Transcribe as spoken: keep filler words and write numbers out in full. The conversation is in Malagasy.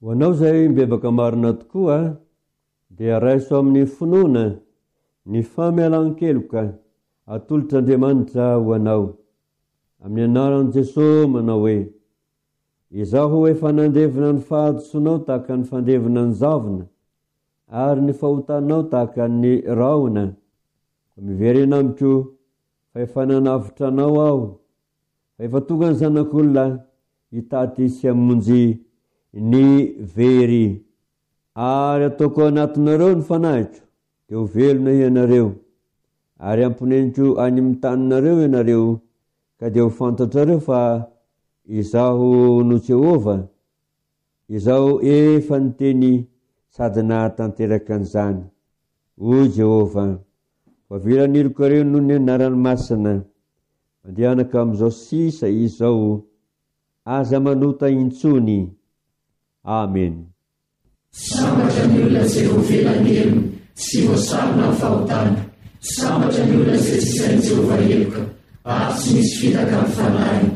Ho anao zay mbebaka marina tokoa dia raiso amin'ny finoana ny famelan-keloka atolotr'Andriamanitra ho anao. Amin'ny anaran'i Jesosy manao hoe: izaho efa nandevina ny fahadosonao tahaka ny fandevina ny zavona, ary ny fahotanao tahaka ny raona. Miverena amiko fa efa nanavitra anao aho, fa efa tonga ny zanak'olona hitaty sy hamonjy ny very, ary ataoko anatinareo ny fanahiko dia ho velona ianareo, ary amponeniko any amin'ny taninareo ianareo, ka dia ho fantatrareo fa izaho no Jehova, izaho efa niteny sady nahatanteraka an'izany. Hoy Jehova, fahaviraniloko reo noho ny anarany masina, mandehanaka amin'izao sisa izao, aza manota intsony. Amen. Sambatra ny olona izay voavelan'elo sy voasarona ny fahotana, sambatra ny olona izay tsy sain'i Jehova eloka, ary tsy misy fitaka amin'ny fanahy.